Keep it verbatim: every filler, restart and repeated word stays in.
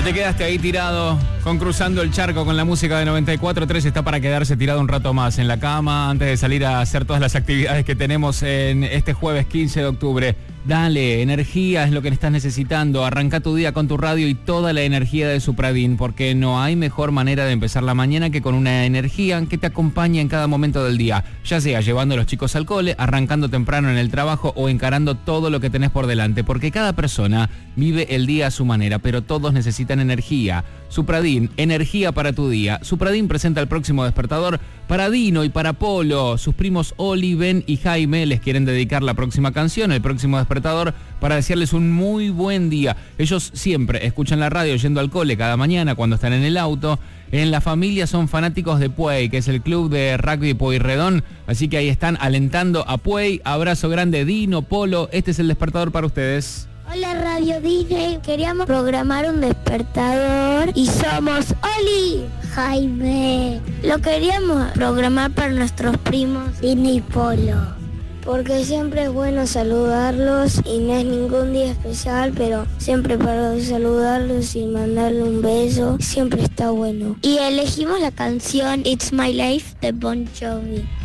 Te quedaste ahí tirado con Cruzando el Charco con la música de noventa y cuatro tres. Está para quedarse tirado un rato más en la cama antes de salir a hacer todas las actividades que tenemos en este jueves quince de octubre. Dale, energía es lo que estás necesitando. Arranca tu día con tu radio y toda la energía de Supradin, porque no hay mejor manera de empezar la mañana que con una energía que te acompañe en cada momento del día, ya sea llevando a los chicos al cole, arrancando temprano en el trabajo o encarando todo lo que tenés por delante, porque cada persona vive el día a su manera, pero todos necesitan energía. Supradin, energía para tu día. Supradin presenta el próximo despertador para Dino y para Polo. Sus primos Oli, Ben y Jaime les quieren dedicar la próxima canción, el próximo despertador, para desearles un muy buen día. Ellos siempre escuchan la radio yendo al cole cada mañana cuando están en el auto. En la familia son fanáticos de Puey, que es el club de rugby Pueyrredón, así que ahí están alentando a Puey. Abrazo grande, Dino, Polo, este es el despertador para ustedes. Hola Radio Disney, queríamos programar un despertador y somos Oli, Jaime. Lo queríamos programar para nuestros primos Disney y Polo, porque siempre es bueno saludarlos y no es ningún día especial, pero siempre para saludarlos y mandarle un beso siempre está bueno. Y elegimos la canción It's My Life de Bon Jovi.